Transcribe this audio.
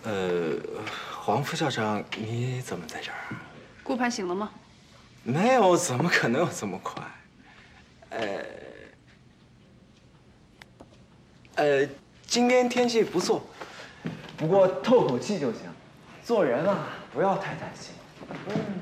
黄副校长，你怎么在这儿啊？ 顾盼醒了吗？ 没有，怎么可能有这么快？今天天气不错，不过透口气就行。做人啊，不要太担心。